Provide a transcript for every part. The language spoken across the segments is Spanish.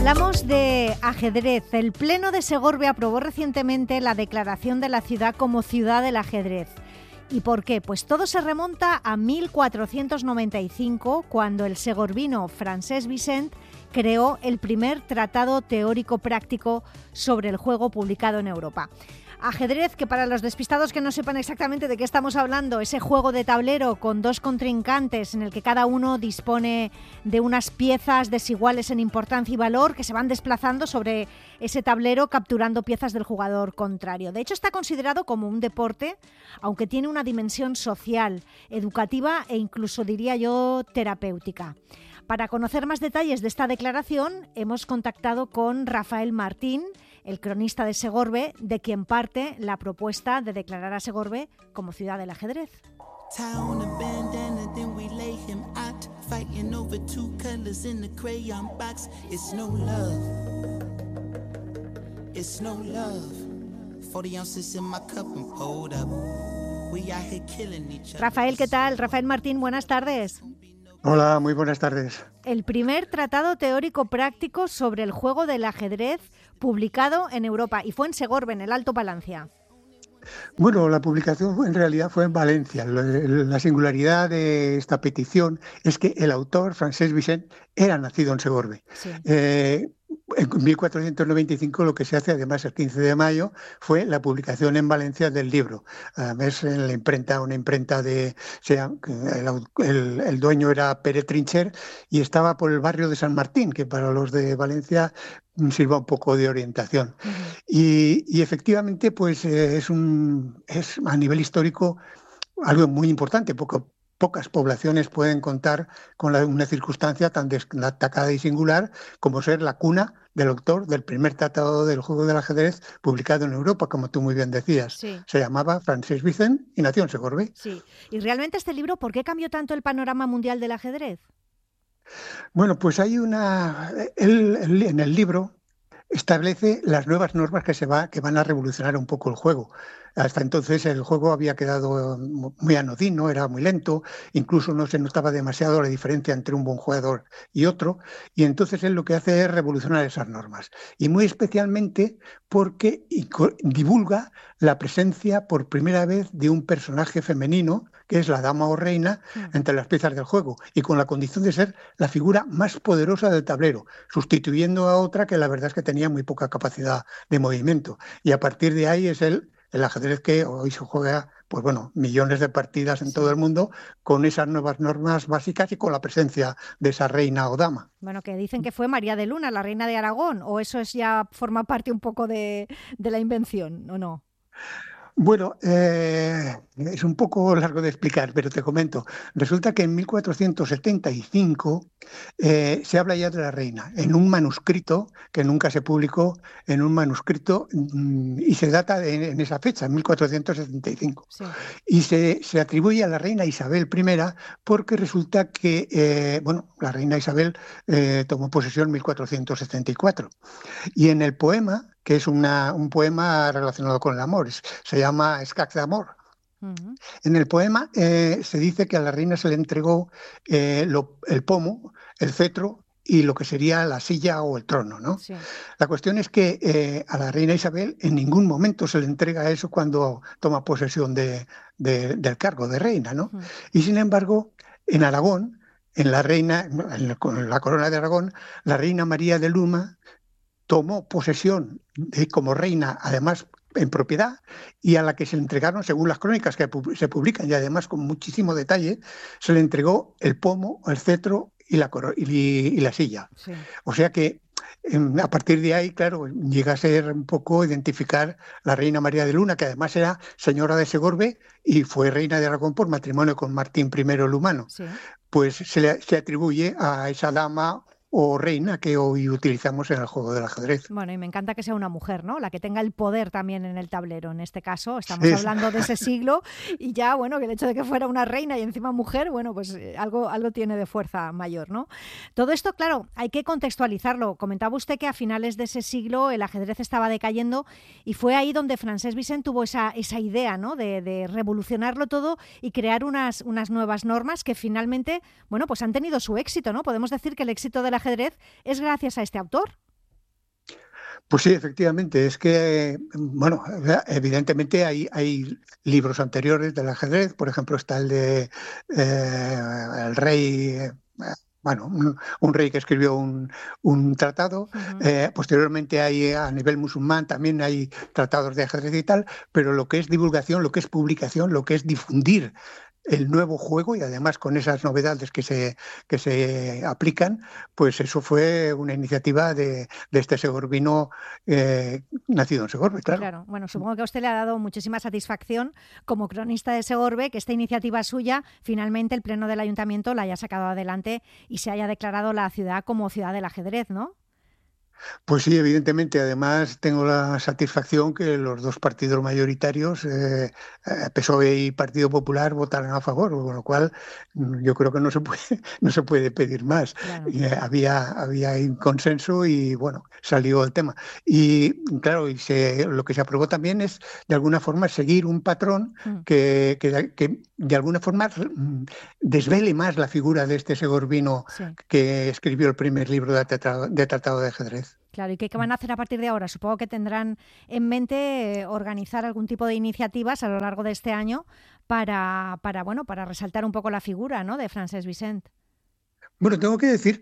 Hablamos de ajedrez. El Pleno de Segorbe aprobó recientemente la declaración de la ciudad como ciudad del ajedrez. ¿Y por qué? Pues todo se remonta a 1495, cuando el segorbino Francesc Vicent creó el primer tratado teórico práctico sobre el juego publicado en Europa. Ajedrez, que para los despistados que no sepan exactamente de qué estamos hablando, ese juego de tablero con dos contrincantes en el que cada uno dispone de unas piezas desiguales en importancia y valor que se van desplazando sobre ese tablero capturando piezas del jugador contrario. De hecho, está considerado como un deporte, aunque tiene una dimensión social, educativa e incluso, diría yo, terapéutica. Para conocer más detalles de esta declaración, hemos contactado con Rafael Martín, el cronista de Segorbe, de quien parte la propuesta de declarar a Segorbe como ciudad del ajedrez. Rafael, ¿qué tal? Rafael Martín, buenas tardes. Hola, muy buenas tardes. El primer tratado teórico práctico sobre el juego del ajedrez publicado en Europa, y fue en Segorbe, en el Alto Palancia. Bueno, la publicación en realidad fue en Valencia. La singularidad de esta petición es que el autor, Francesc Vicent, era nacido en Segorbe. Sí. En 1495 lo que se hace, además el 15 de mayo, fue la publicación en Valencia del libro. Además en la imprenta, una imprenta de... el dueño era Pere Trincher y estaba por el barrio de San Martín, que para los de Valencia sirva un poco de orientación. Uh-huh. Y efectivamente pues es a nivel histórico algo muy importante, porque pocas poblaciones pueden contar con una circunstancia tan destacada y singular como ser la cuna del autor del primer tratado del juego del ajedrez publicado en Europa, como tú muy bien decías. Sí. Se llamaba Francesc Vicent y nació en Segorbe. Sí. Y realmente este libro, ¿por qué cambió tanto el panorama mundial del ajedrez? Bueno, pues hay en el libro establece las nuevas normas que van a revolucionar un poco el juego. Hasta entonces el juego había quedado muy anodino, era muy lento, incluso no se notaba demasiado la diferencia entre un buen jugador y otro, y entonces él lo que hace es revolucionar esas normas, y muy especialmente porque divulga la presencia por primera vez de un personaje femenino, que es la dama o reina, entre las piezas del juego, y con la condición de ser la figura más poderosa del tablero, sustituyendo a otra que la verdad es que tenía muy poca capacidad de movimiento. Y a partir de ahí es el ajedrez que hoy se juega, pues bueno, millones de partidas en todo el mundo con esas nuevas normas básicas y con la presencia de esa reina o dama. Bueno, que dicen que fue María de Luna, la reina de Aragón, o eso ya forma parte un poco de la invención, ¿o no? Bueno, es un poco largo de explicar, pero te comento. Resulta que en 1475 se habla ya de la reina, en un manuscrito que nunca se publicó, en un manuscrito, y se data en esa fecha, en 1475. Sí. Y se atribuye a la reina Isabel I porque resulta que, la reina Isabel tomó posesión en 1474. Y en el poema, que es un poema relacionado con el amor, se llama Escac d'amor. Uh-huh. En el poema se dice que a la reina se le entregó el pomo, el cetro y lo que sería la silla o el trono, ¿no? Sí. La cuestión es que a la reina Isabel en ningún momento se le entrega eso cuando toma posesión del cargo de reina, ¿no? Uh-huh. Y sin embargo, en Aragón, en la corona de Aragón, la reina María de Luma tomó posesión como reina, además en propiedad, y a la que se le entregaron, según las crónicas que se publican y además con muchísimo detalle, se le entregó el pomo, el cetro y la silla. Sí. O sea que a partir de ahí, claro, llega a ser un poco identificar la reina María de Luna, que además era señora de Segorbe y fue reina de Aragón por matrimonio con Martín I el Humano. Sí. Pues se atribuye a esa dama o reina que hoy utilizamos en el juego del ajedrez. Bueno, y me encanta que sea una mujer, ¿no? La que tenga el poder también en el tablero. En este caso, estamos hablando de ese siglo y ya, bueno, que el hecho de que fuera una reina y encima mujer, bueno, pues algo tiene de fuerza mayor, ¿no? Todo esto, claro, hay que contextualizarlo. Comentaba usted que a finales de ese siglo el ajedrez estaba decayendo y fue ahí donde Francesc Vicent tuvo esa idea, ¿no? De revolucionarlo todo y crear unas nuevas normas que finalmente, bueno, pues han tenido su éxito, ¿no? Podemos decir que el éxito del ajedrez es gracias a este autor. Pues sí, efectivamente. Es que, bueno, evidentemente hay libros anteriores del ajedrez. Por ejemplo, está el de el rey, bueno, un rey que escribió un tratado. Ujú. Posteriormente hay a nivel musulmán también hay tratados de ajedrez y tal, pero lo que es divulgación, lo que es publicación, lo que es difundir el nuevo juego y además con esas novedades que se aplican, pues eso fue una iniciativa de este segorbino nacido en Segorbe, claro. Claro, bueno, supongo que a usted le ha dado muchísima satisfacción como cronista de Segorbe que esta iniciativa suya, finalmente el Pleno del Ayuntamiento la haya sacado adelante y se haya declarado la ciudad como ciudad del ajedrez, ¿no? Pues sí, evidentemente. Además, tengo la satisfacción que los dos partidos mayoritarios, PSOE y Partido Popular, votaron a favor, con lo cual yo creo que no se puede, no se puede pedir más. Claro. Y, había un consenso y bueno, salió el tema. Y claro, lo que se aprobó también es, de alguna forma, seguir un patrón Mm. que de alguna forma desvele más la figura de este segorbino Sí. que escribió el primer libro de tratado de ajedrez. Claro, ¿y qué van a hacer a partir de ahora? Supongo que tendrán en mente organizar algún tipo de iniciativas a lo largo de este año bueno, para resaltar un poco la figura, ¿no?, de Francesc Vicent. Bueno, tengo que decir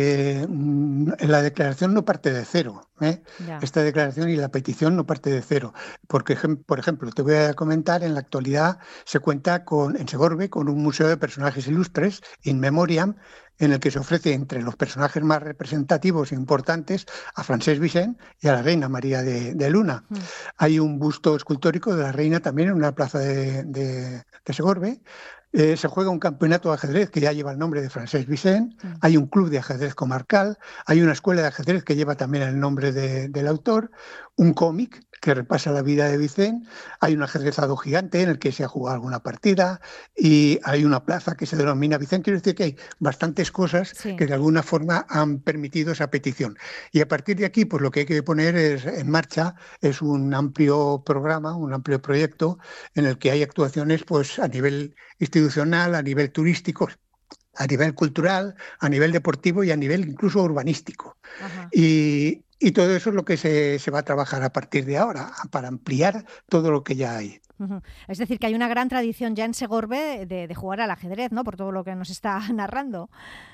que la declaración no parte de cero, ¿eh? Ya. Esta declaración y la petición no parte de cero. Porque, por ejemplo, te voy a comentar, en la actualidad se cuenta en Segorbe con un museo de personajes ilustres, In Memoriam, en el que se ofrece entre los personajes más representativos e importantes a Francesc Vicent y a la reina María de Luna. Mm. Hay un busto escultórico de la reina también en una plaza de Segorbe. Se juega un campeonato de ajedrez que ya lleva el nombre de Francesc Vicent, Mm. hay un club de ajedrez comarcal, hay una escuela de ajedrez que lleva también el nombre del autor, un cómic que repasa la vida de Vicent, hay un ajedrezado gigante en el que se ha jugado alguna partida y hay una plaza que se denomina Vicent. Quiero decir que hay bastantes cosas Sí. que de alguna forma han permitido esa petición. Y a partir de aquí, pues lo que hay que poner en marcha es un amplio programa, un amplio proyecto en el que hay actuaciones pues a nivel institucional, a nivel turístico, a nivel cultural, a nivel deportivo y a nivel incluso urbanístico. Ajá. Y todo eso es lo que se va a trabajar a partir de ahora, para ampliar todo lo que ya hay. Ujú. Es decir, que hay una gran tradición ya en Segorbe de jugar al ajedrez, ¿no?, por todo lo que nos está narrando.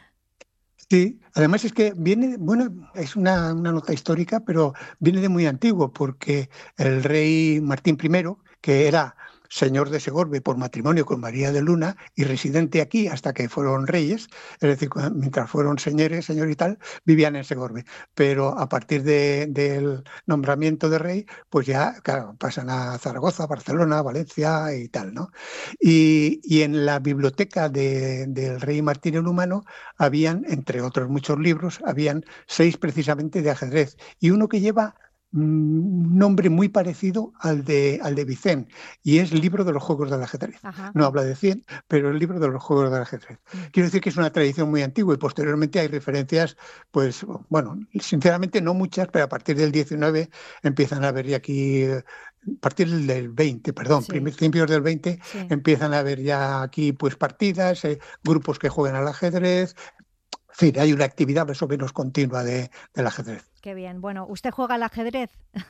Sí, además es que viene, bueno, es una nota histórica, pero viene de muy antiguo, porque el rey Martín I, que era señor de Segorbe por matrimonio con María de Luna y residente aquí hasta que fueron reyes, es decir, mientras fueron señores, señor y tal, vivían en Segorbe. Pero a partir del nombramiento de rey, pues ya, claro, pasan a Zaragoza, Barcelona, Valencia y tal, ¿no? Y en la biblioteca del rey Martín el Humano habían, entre otros muchos libros, habían 6 precisamente de ajedrez y uno que lleva un nombre muy parecido al de Vicent, y es el libro de los juegos del ajedrez. Ajá. No habla de 100, pero el libro de los juegos del ajedrez. Mm. Quiero decir que es una tradición muy antigua y posteriormente hay referencias, pues bueno, sinceramente no muchas, pero a partir del 19 empiezan a haber ya aquí, a partir del 20, perdón, Sí. principios del 20, Sí. empiezan a haber ya aquí pues partidas, grupos que juegan al ajedrez. En fin, hay una actividad más o menos continua del ajedrez. Qué bien. Bueno, ¿usted juega al ajedrez?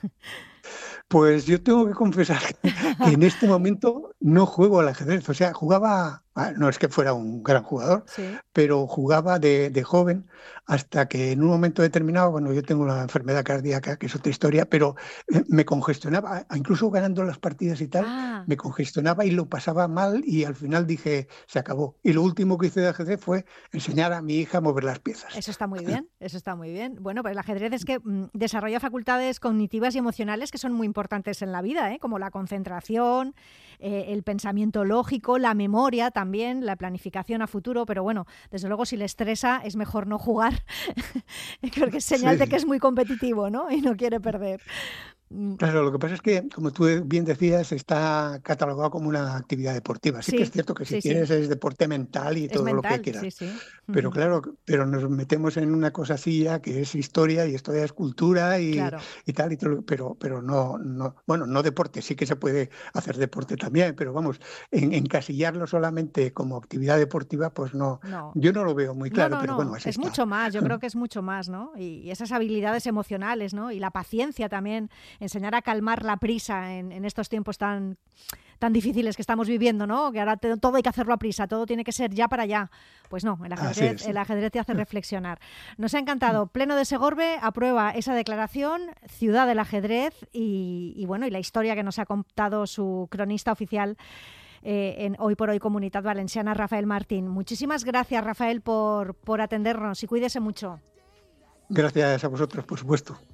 Pues yo tengo que confesar que en este momento no juego al ajedrez. O sea, jugaba, no es que fuera un gran jugador, Sí. pero jugaba de joven hasta que en un momento determinado, bueno, yo tengo una enfermedad cardíaca, que es otra historia, pero me congestionaba, incluso ganando las partidas y tal, Ah. me congestionaba y lo pasaba mal y al final dije, se acabó. Y lo último que hice de ajedrez fue enseñar a mi hija a mover las piezas. Eso está muy bien, eso está muy bien. Bueno, pues el ajedrez es que desarrolla facultades cognitivas y emocionales que son muy importantes en la vida, ¿eh?, como la concentración, el pensamiento lógico, la memoria también, la planificación a futuro, pero bueno, desde luego si le estresa es mejor no jugar, porque es señal de que Sí. es muy competitivo, ¿no?, y no quiere perder. Claro, lo que pasa es que, como tú bien decías, está catalogado como una actividad deportiva. Sí que es Sí, cierto que si sí, sí. quieres es deporte mental y Es todo lo que mental, quieras. sí, sí. Pero claro, pero nos metemos en una cosa así ya que es historia y historia es cultura Claro. y tal, y todo, pero bueno, no deporte, sí que se puede hacer deporte también, pero vamos, encasillarlo solamente como actividad deportiva, pues no, No. yo no lo veo muy No, claro, no, pero bueno, no, así es está. mucho más, yo creo que es mucho más, ¿no? Y esas habilidades emocionales, ¿no? Y la paciencia también, enseñar a calmar la prisa en estos tiempos tan difíciles que estamos viviendo, ¿no? Que ahora todo hay que hacerlo a prisa, todo tiene que ser ya para allá. Pues no, Así es. el ajedrez te hace reflexionar. Nos ha encantado. Pleno de Segorbe aprueba esa declaración, Ciudad del Ajedrez y bueno, y la historia que nos ha contado su cronista oficial en Hoy por Hoy Comunitat Valenciana, Rafael Martín. Muchísimas gracias, Rafael, por atendernos y cuídese mucho. Gracias a vosotros, por supuesto.